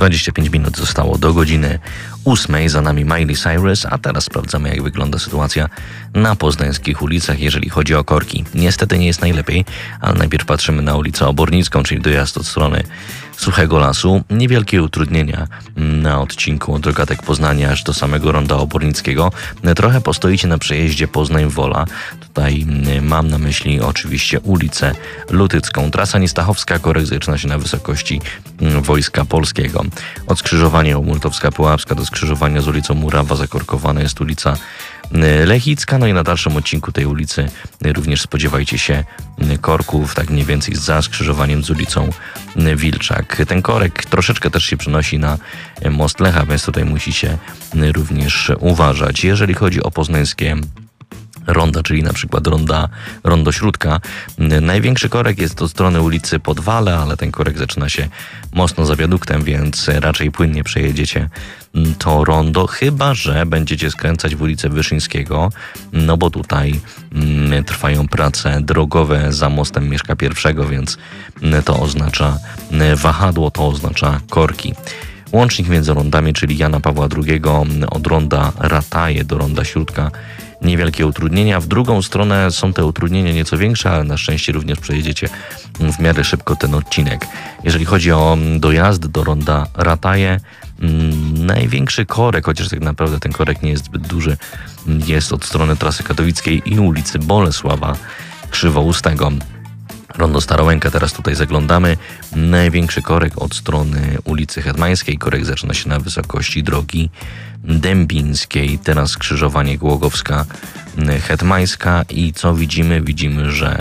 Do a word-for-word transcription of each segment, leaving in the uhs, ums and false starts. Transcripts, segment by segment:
dwadzieścia pięć minut zostało do godziny ósmej. Za nami Miley Cyrus, a teraz sprawdzamy, jak wygląda sytuacja na poznańskich ulicach, jeżeli chodzi o korki. Niestety nie jest najlepiej, ale najpierw patrzymy na ulicę Obornicką, czyli dojazd od strony Suchego Lasu. Niewielkie utrudnienia na odcinku od Rogatek Poznania aż do samego ronda Obornickiego. Trochę postoicie na przejeździe Poznań-Wola. Tutaj mam na myśli oczywiście ulicę Lutycką. Trasa Niestachowska, korek zaczyna się na wysokości Wojska Polskiego. Od skrzyżowania Multowska-Pułapska do skrzyżowania z ulicą Murawa zakorkowana jest ulica Lechicka, no i na dalszym odcinku tej ulicy również spodziewajcie się korków, tak mniej więcej za skrzyżowaniem z ulicą Wilczak. Ten korek troszeczkę też się przenosi na most Lecha, więc tutaj musicie również uważać. Jeżeli chodzi o poznańskie ronda, czyli na przykład ronda, rondo Śródka. Największy korek jest od strony ulicy Podwale, ale ten korek zaczyna się mocno za wiaduktem, więc raczej płynnie przejedziecie to rondo, chyba że będziecie skręcać w ulicę Wyszyńskiego, no bo tutaj mm, trwają prace drogowe za mostem Mieszka I, więc to oznacza wahadło, to oznacza korki. Łącznik między rondami, czyli Jana Pawła drugiego od ronda Rataje do ronda Śródka, niewielkie utrudnienia. W drugą stronę są te utrudnienia nieco większe, ale na szczęście również przejedziecie w miarę szybko ten odcinek. Jeżeli chodzi o dojazd do ronda Rataje, mm, największy korek, chociaż tak naprawdę ten korek nie jest zbyt duży, jest od strony trasy katowickiej i ulicy Bolesława Krzywoustego. Rondo Starołęka, teraz tutaj zaglądamy. Największy korek od strony ulicy Hetmańskiej. Korek zaczyna się na wysokości drogi Dębińskiej. Teraz skrzyżowanie Głogowska Hetmańska i co widzimy? Widzimy, że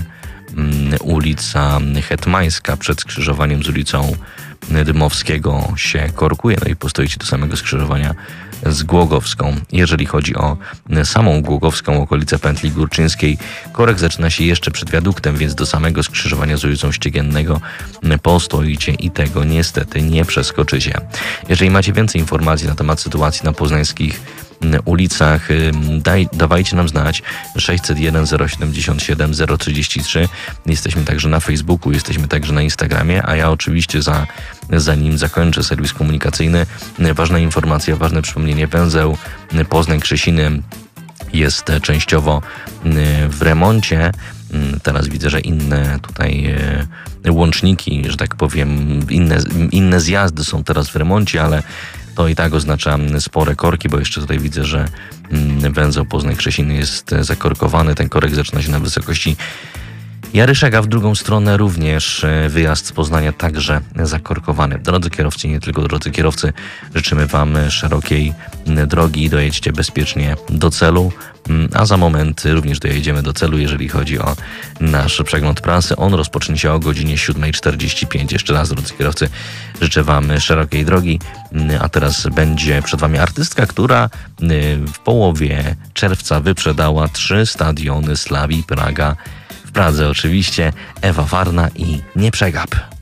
ulica Hetmańska przed skrzyżowaniem z ulicą Dymowskiego się korkuje, no i postoicie do samego skrzyżowania z Głogowską. Jeżeli chodzi o samą Głogowską, okolicę Pętli Górczyńskiej, korek zaczyna się jeszcze przed wiaduktem, więc do samego skrzyżowania z ulicą Ściegiennego postoicie i tego niestety nie przeskoczycie. Jeżeli macie więcej informacji na temat sytuacji na poznańskich ulicach, daj, dawajcie nam znać. Sześćset jeden zero siedemdziesiąt siedem zero trzydzieści trzy. Jesteśmy także na Facebooku, jesteśmy także na Instagramie, a ja oczywiście za, zanim zakończę serwis komunikacyjny, ważna informacja, ważne przypomnienie, węzeł Poznań-Krzesiny jest częściowo w remoncie. Teraz widzę, że inne tutaj łączniki, że tak powiem, inne, inne zjazdy są teraz w remoncie, ale to i tak oznacza spore korki, bo jeszcze tutaj widzę, że węzeł Poznań-Krzesiny jest zakorkowany. Ten korek zaczyna się na wysokości Jaryszek, a w drugą stronę również wyjazd z Poznania także zakorkowany. Drodzy kierowcy, nie tylko drodzy kierowcy, życzymy Wam szerokiej drogi, dojedźcie bezpiecznie do celu, a za moment również dojedziemy do celu, jeżeli chodzi o nasz przegląd prasy. On rozpocznie się o godzinie siódma czterdzieści pięć. Jeszcze raz, drodzy kierowcy, życzę Wam szerokiej drogi, a teraz będzie przed Wami artystka, która w połowie czerwca wyprzedała trzy stadiony Slavii Praga. W Pradze oczywiście Ewa Warna i Nie przegap.